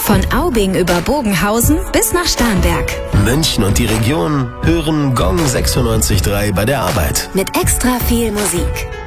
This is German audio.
Von Aubing über Bogenhausen bis nach Starnberg. München und die Region hören Gong 96.3 bei der Arbeit. Mit extra viel Musik.